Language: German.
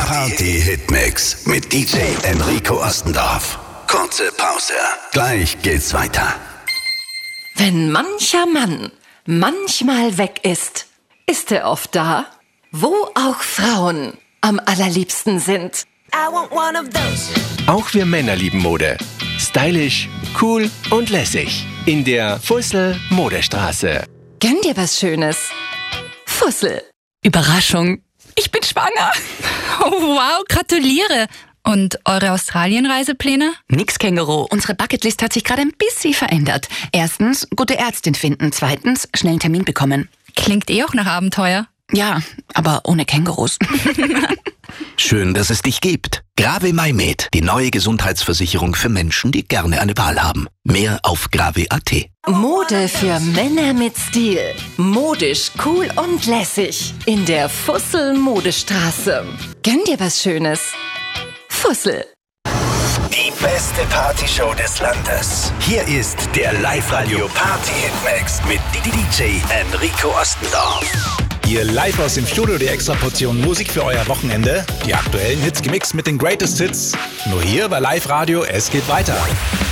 Party-Hitmix mit DJ Enrico Ostendorf. Kurze Pause. Gleich geht's weiter. Wenn mancher Mann manchmal weg ist, ist er oft da, wo auch Frauen am allerliebsten sind. Auch wir Männer lieben Mode. Stylisch, cool und lässig. In der Fussel Modestraße. Gönn dir was Schönes. Fussel. Überraschung. Ich bin schwanger. Oh, wow, gratuliere. Und eure Australienreisepläne? Nix, Känguru. Unsere Bucketlist hat sich gerade ein bisschen verändert. Erstens, gute Ärztin finden. Zweitens, schnell einen Termin bekommen. Klingt auch nach Abenteuer. Ja, aber ohne Kängurus. Schön, dass es dich gibt. Grave MyMed, die neue Gesundheitsversicherung für Menschen, die gerne eine Wahl haben. Mehr auf grave.at. Mode für Männer mit Stil. Modisch, cool und lässig. In der Fussel Modestraße. Gönn dir was Schönes. Fussel. Die beste Partyshow des Landes. Hier ist der Live-Radio Party-Hitmix mit DJ Enrico Ostendorf. Hier live aus dem Studio die extra Portion Musik für euer Wochenende. Die aktuellen Hits gemixt mit den Greatest Hits. Nur hier bei Live Radio, es geht weiter.